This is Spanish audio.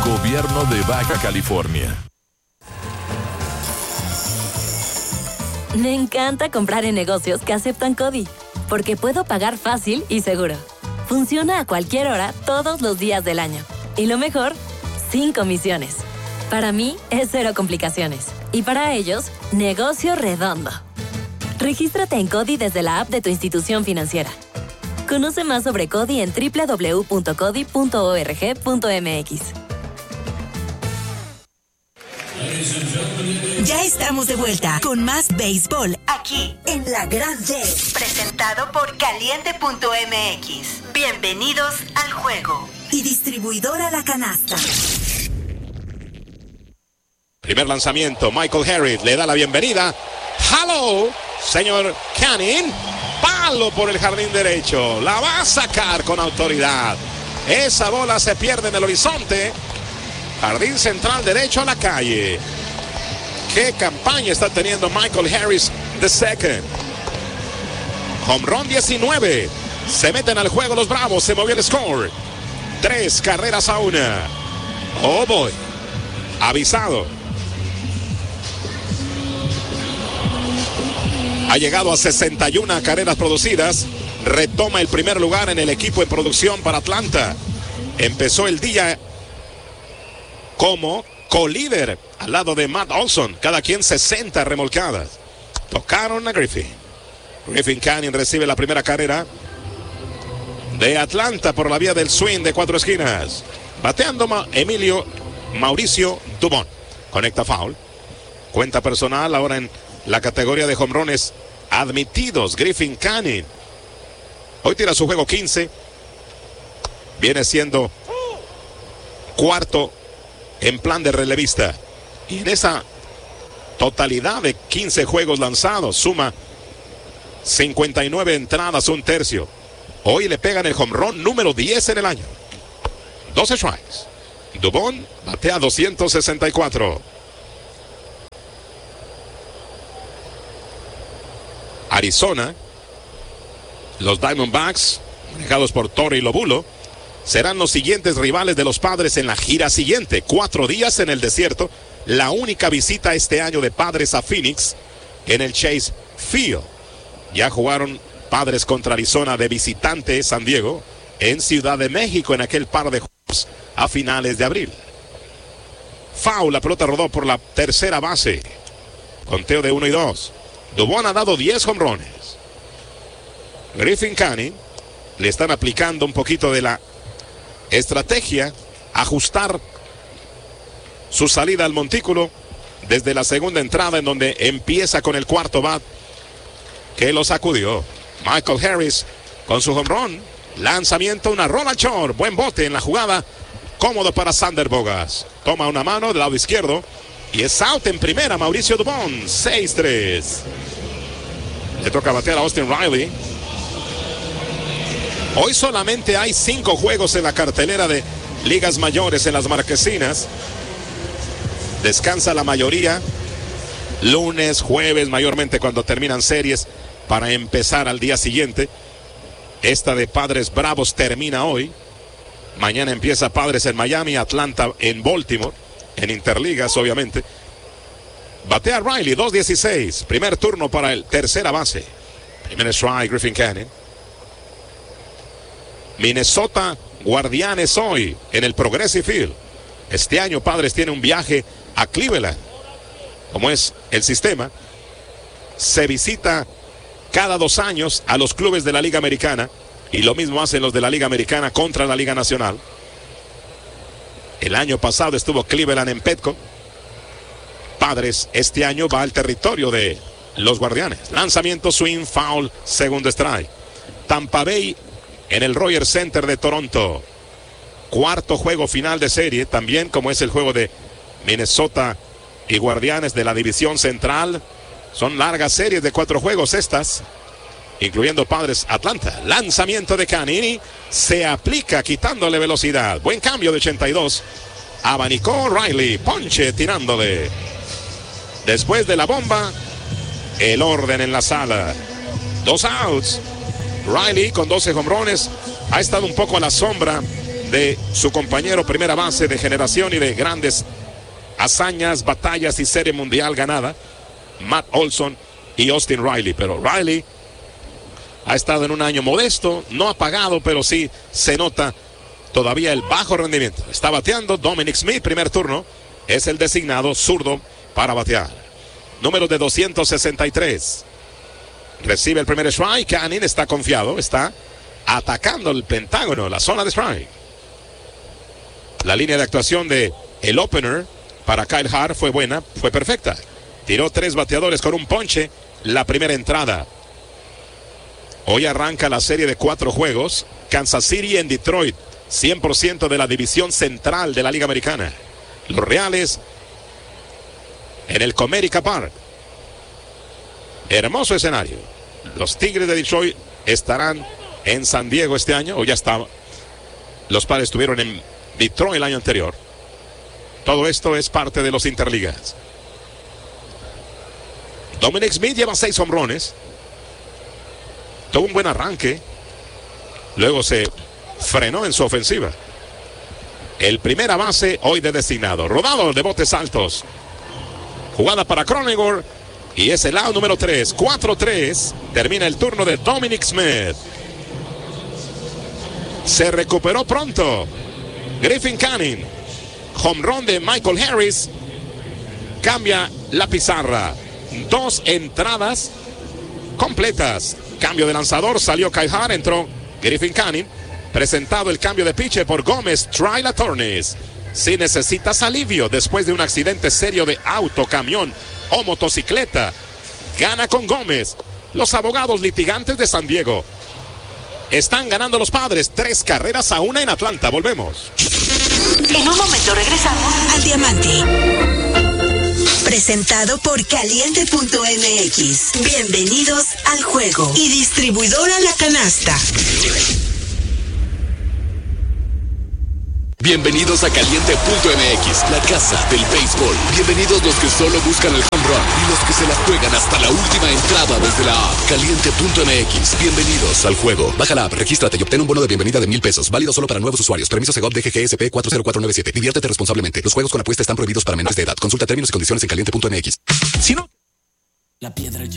Gobierno de Baja California. Me encanta comprar en negocios que aceptan CODI, porque puedo pagar fácil y seguro. Funciona a cualquier hora, todos los días del año. Y lo mejor, sin comisiones. Para mí, es cero complicaciones. Y para ellos, negocio redondo. Regístrate en CODI desde la app de tu institución financiera. Conoce más sobre CODI en www.codi.org.mx. Ya estamos de vuelta con más béisbol aquí en La Gran Red, presentado por Caliente.mx. Bienvenidos al juego. Y distribuidora La Canasta. Primer lanzamiento, Michael Harris le da la bienvenida. ¡Hello, señor Canning! Palo por el jardín derecho. La va a sacar con autoridad. Esa bola se pierde en el horizonte. Jardín central derecho a la calle. ¿Qué campaña está teniendo Michael Harris II? Home run 19. Se meten al juego los Bravos. Se movió el score. 3 carreras a 1. Oh boy. Avisado. Ha llegado a 61 carreras producidas. Retoma el primer lugar en el equipo en producción para Atlanta. Empezó el día como colíder al lado de Matt Olson. Cada quien 60 remolcadas. Tocaron a Griffin. Griffin Canning recibe la primera carrera de Atlanta por la vía del swing de 4 esquinas. Bateando Mauricio Dubón. Conecta foul. Cuenta personal ahora en la categoría de home runs admitidos. Griffin Canning hoy tira su juego 15. Viene siendo cuarto en plan de relevista. Y en esa totalidad de 15 juegos lanzados suma 59 entradas, un tercio. Hoy le pegan el home run número 10 en el año. 12 strikes. Dubón batea 264. Arizona, los Diamondbacks, manejados por Torey Lobulo, serán los siguientes rivales de los Padres en la gira siguiente. 4 días en el desierto. La única visita este año de Padres a Phoenix en el Chase Field. Ya jugaron Padres contra Arizona de visitante San Diego en Ciudad de México en aquel par de juegos a finales de abril. Foul, la pelota rodó por la tercera base. Conteo de 1 y 2. Dubón ha dado 10 home runs. Griffin Canning le están aplicando un poquito de la estrategia, ajustar su salida al montículo desde la segunda entrada, en donde empieza con el cuarto bat que lo sacudió. Michael Harris con su home run, lanzamiento, una rola short, buen bote en la jugada, cómodo para Sander Bogas. Toma una mano del lado izquierdo y es out en primera. Mauricio Dubón, 6-3. Le toca batear a Austin Riley. Hoy solamente hay 5 juegos en la cartelera de ligas mayores en las marquesinas. Descansa la mayoría lunes, jueves, mayormente cuando terminan series, para empezar al día siguiente. Esta de Padres Bravos termina hoy. Mañana empieza Padres en Miami, Atlanta en Baltimore, en Interligas obviamente. Batea Riley, 2-16. Primer turno para el tercera base. Primer strike, Griffin Canning. Minnesota Guardianes hoy en el Progressive Field. Este año Padres tiene un viaje a Cleveland. Como es el sistema, se visita cada 2 años a los clubes de la Liga Americana, y lo mismo hacen los de la Liga Americana contra la Liga Nacional. El año pasado estuvo Cleveland en Petco. Padres este año va al territorio de los Guardianes. Lanzamiento, swing, foul, segundo strike. Tampa Bay en el Rogers Center de Toronto. Cuarto juego final de serie, también como es el juego de Minnesota y Guardianes de la División Central. Son largas series de 4 juegos estas, incluyendo Padres Atlanta. Lanzamiento de Canini, se aplica quitándole velocidad. Buen cambio de 82. Abanicó Riley, ponche tirándole. Después de la bomba, el orden en la sala. 2 outs. Riley con 12 home runs ha estado un poco a la sombra de su compañero primera base de generación y de grandes hazañas, batallas y serie mundial ganada, Matt Olson y Austin Riley. Pero Riley ha estado en un año modesto, no apagado, pero sí se nota todavía el bajo rendimiento. Está bateando Dominic Smith, primer turno, es el designado zurdo para batear. Número de 263. Recibe el primer strike. Canning está confiado, está atacando el pentágono, la zona de strike. La línea de actuación de el opener para Kyle Hart fue buena, fue perfecta. Tiró 3 bateadores con un ponche la primera entrada. Hoy arranca la serie de 4 juegos. Kansas City en Detroit, 100% de la división central de la Liga Americana. Los Reales en el Comerica Park. Hermoso escenario. Los Tigres de Detroit estarán en San Diego este año, o ya estaba. Los Padres estuvieron en Detroit el año anterior. Todo esto es parte de los Interligas. Dominic Smith lleva 6 honrones. Tuvo un buen arranque. Luego se frenó en su ofensiva. El primera base hoy de designado. Rodado de botes altos. Jugada para Cronenworth. Y es el out número 3. 4-3. Termina el turno de Dominic Smith. Se recuperó pronto Griffin Canning. Home run de Michael Harris. Cambia la pizarra. 2 entradas completas. Cambio de lanzador. Salió Kyle Hart. Entró Griffin Canning. Presentado el cambio de pitcher por Gómez Trilatornis. Si necesitas alivio después de un accidente serio de auto, camión o motocicleta, gana con Gómez. Los abogados litigantes de San Diego. Están ganando los Padres 3-1 en Atlanta. Volvemos. En un momento regresamos al Diamante. Presentado por Caliente.mx. Bienvenidos al juego. Y distribuidora La Canasta. Bienvenidos a Caliente.mx, la casa del béisbol. Bienvenidos los que solo buscan el home run y los que se la juegan hasta la última entrada desde la app. Caliente.mx, bienvenidos al juego. Baja la app, regístrate y obtén un bono de bienvenida de $1,000. Válido solo para nuevos usuarios. Permiso Segov DGGSP 40497. Diviértete responsablemente. Los juegos con apuesta están prohibidos para menores de edad. Consulta términos y condiciones en Caliente.mx. Si no... La piedra